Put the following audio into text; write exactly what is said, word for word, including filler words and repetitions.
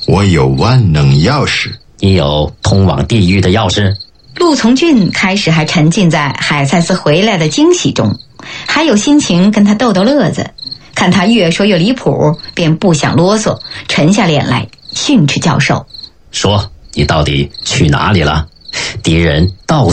我有万能钥匙。 你有通往地狱的钥匙？ 陆从俊开始还沉浸在海赛斯回来的惊喜中，还有心情跟他逗逗乐子。看他越说越离谱，便不想啰嗦，沉下脸来训斥教授。 说，你到底去哪里了？敌人到处